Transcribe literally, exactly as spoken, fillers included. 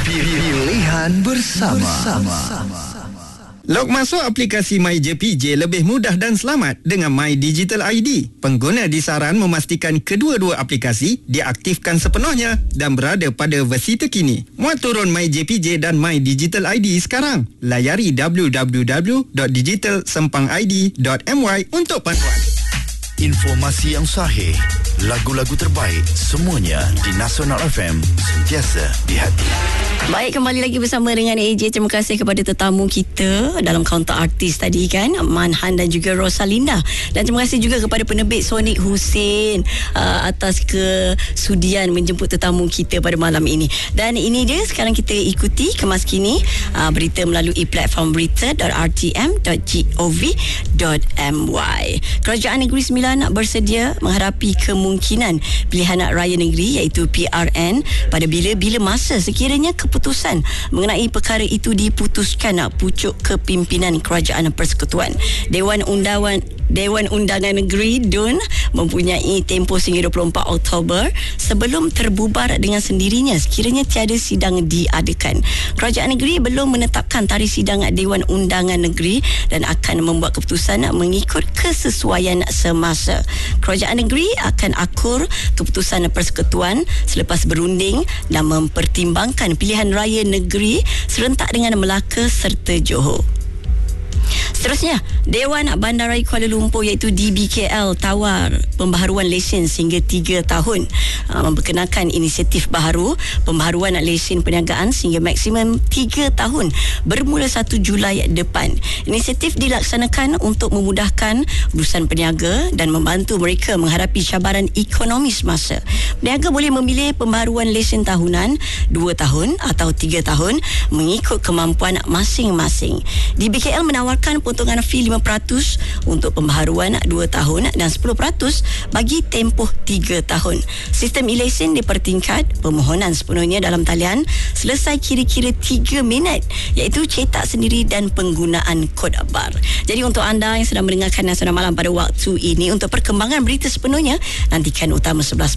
Pilihan bersama. Log masuk aplikasi MyJPJ lebih mudah dan selamat dengan My Digital I D. Pengguna disaran memastikan kedua-dua aplikasi diaktifkan sepenuhnya dan berada pada versi terkini. Muat turun MyJPJ dan My Digital I D sekarang. Layari w w w dot digital sempang i d dot m y untuk panduan. Informasi yang sahih, lagu-lagu terbaik, semuanya di Nasional F M, sentiasa di hati. Baik, kembali lagi bersama dengan A J. Terima kasih kepada tetamu kita dalam kaunter artis tadi kan, Manhan dan juga Rosalinda. Dan terima kasih juga kepada penerbit Sonic Hussein uh, atas kesudian menjemput tetamu kita pada malam ini. Dan ini dia, sekarang kita ikuti kemas kini uh, berita melalui platform berita dot r t m dot gov dot m y. Kerajaan Negeri Sembilan bersedia menghadapi kemungkinan pilihan raya negeri iaitu P R N pada bila-bila masa sekiranya keputusan mengenai perkara itu diputuskan pucuk kepimpinan Kerajaan Persekutuan. Dewan Undangan Dewan Undangan Negeri D U N mempunyai tempoh sehingga dua puluh empat Oktober sebelum terbubar dengan sendirinya sekiranya tiada sidang diadakan. Kerajaan negeri belum menetapkan tarikh sidang Dewan Undangan Negeri dan akan membuat keputusan mengikut kesesuaian semasa. Kerajaan negeri akan akur keputusan Persekutuan selepas berunding dan mempertimbangkan pilihan raya negeri serentak dengan Melaka serta Johor. Seterusnya, Dewan Bandaraya Kuala Lumpur iaitu D B K L tawar pembaharuan lesen sehingga tiga tahun. Uh, memperkenalkan inisiatif baharu pembaharuan lesen perniagaan sehingga maksimum tiga tahun bermula satu Julai depan. Inisiatif dilaksanakan untuk memudahkan urusan peniaga dan membantu mereka menghadapi cabaran ekonomi semasa. Peniaga boleh memilih pembaharuan lesen tahunan, dua tahun atau tiga tahun mengikut kemampuan masing-masing. D B K L menawarkan potongan fee lima peratus untuk pembaharuan dua tahun dan sepuluh peratus bagi tempoh tiga tahun. Sistem e-lesen dipertingkat, permohonan sepenuhnya dalam talian selesai kira-kira tiga minit iaitu cetak sendiri dan penggunaan kod bar. Jadi untuk anda yang sedang mendengarkan Nasional Malam pada waktu ini, untuk perkembangan berita sepenuhnya nantikan Utama sebelas